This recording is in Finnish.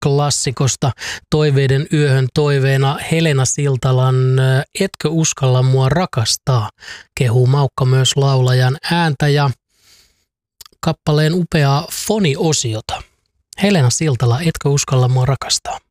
klassikosta Toiveiden yöhön toiveena Helena Siltalan Etkö uskalla mua rakastaa. Kehuu Maukka myös laulajan ääntä ja kappaleen upeaa foniosiota. Helena Siltala, Etkö uskalla mua rakastaa.